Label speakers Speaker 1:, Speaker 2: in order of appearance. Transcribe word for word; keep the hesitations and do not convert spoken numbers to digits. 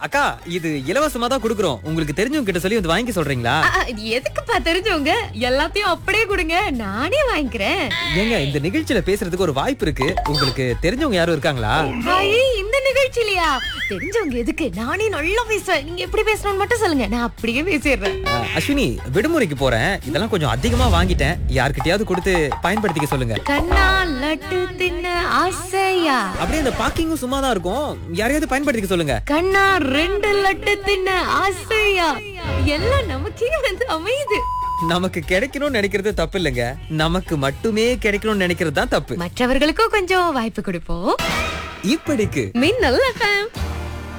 Speaker 1: அக்கா, இது இலவசமா தான் குடுக்குறோம். உங்களுக்கு தெரிஞ்சவங்க கிட்ட சொல்லி வந்து வாங்கி சொல்றீங்களா?
Speaker 2: அ, அ, இது எதுக்குப்பா தெரிஞ்சவங்க? எல்லாத்தையும் அப்படியே கொடுங்க, நானே வாங்கிக்கிறேன்.
Speaker 1: ஏங்க, இந்த நிகழ்ச்சியில பேசுறதுக்கு ஒரு வாய்ப்பு இருக்கு. உங்களுக்கு தெரிஞ்சவங்க யாரும் இருக்காங்களா?
Speaker 2: ஐ, இந்த நிகழ்ச்சியிலயா? தெரிஞ்சவங்க எதுக்கு? நானே நல்லா பேசுவேன். நீங்க எப்படி பேசணும்னு மட்டும் சொல்லுங்க, நான் அப்படியே பேசிடுறேன்.
Speaker 1: அஹ், அஸ்வினி, விடுமுறைக்கு போறேன். இதெல்லாம் கொஞ்சம் அதிகமா வாங்கிட்டேன். யார்கிட்டயாவது கொடுத்து பயன்படுத்திக்க சொல்லுங்க.
Speaker 2: கண்ணா லட்டு தின்ன ஆசையா?
Speaker 1: அப்படியே அந்த பாக்கிங்கும் சும்மா தான் இருக்கும். யாரையாவது பயன்படுத்திக்க சொல்லுங்க.
Speaker 2: கண்ணா ரெண்டு லட்டு தின்ன ஆசையா? எல்லாம் நமக்கே வந்து அமையுது.
Speaker 1: நமக்கு கிடைக்கணும்னு நினைக்கிறது தப்பு இல்லைங்க. நமக்கு மட்டுமே கிடைக்கணும்னு நினைக்கிறது தான் தப்பு.
Speaker 2: மற்றவர்களுக்கும் கொஞ்சம் வாய்ப்பு கொடுப்போம்.
Speaker 1: இப்படிக்கு
Speaker 2: மின்னல் எஃப்எம்.